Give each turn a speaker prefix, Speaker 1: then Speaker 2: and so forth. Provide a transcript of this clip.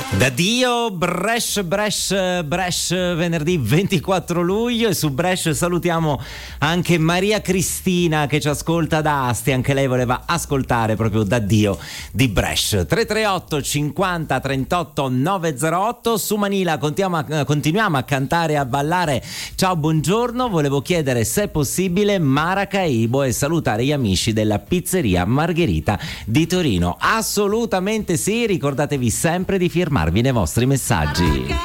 Speaker 1: Da Dio, Brescia, venerdì 24 luglio, e su Brescia salutiamo anche Maria Cristina che ci ascolta da Asti, anche lei voleva ascoltare proprio Da Dio di Brescia. 338 50 38 908. Su Manila continuiamo a cantare e a ballare Ciao buongiorno. Volevo chiedere se è possibile Maracaibo e salutare gli amici della pizzeria Margherita di Torino. Assolutamente sì, ricordatevi sempre di firmarvi nei vostri messaggi.